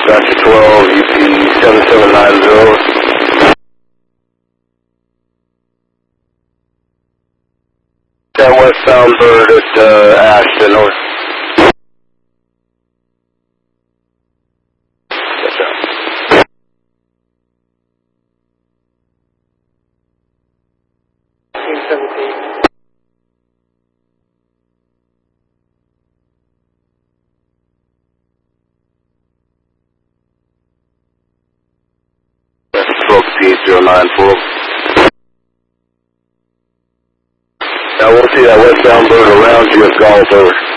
Dr. 12, UP 7790. That westbound bird at Ashton North. Folks, P094. Now we'll see that westbound bird around you at Golf over.